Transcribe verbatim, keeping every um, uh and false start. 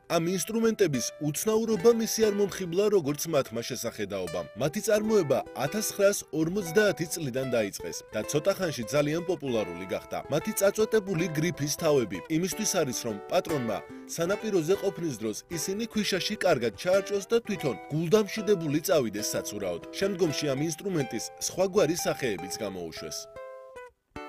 ამ ინსტრუმენტების უცნაურობა მისი არ მომხიბლა როგორც მათმა შესახედაობამ. მათი წარმოება ათას ცხრაას ორმოცდაათი წლიდან დაიწყეს და ცოტა ხანში ძალიან პოპულარული გახდა. მათი წაწვეტებული გრიფის თავები იმისთვის არის, რომ პატრონმა სანაპიროზე ყოფნის დროს ისინი ქვიშაში კარგად ჩაარჭოს და თვითონ გულდამშვიდებული წავიდეს საცურაოდ. შემდგომში ამ ინსტრუმენტის სხვაგვარი სახეებიც გამოუშვეს.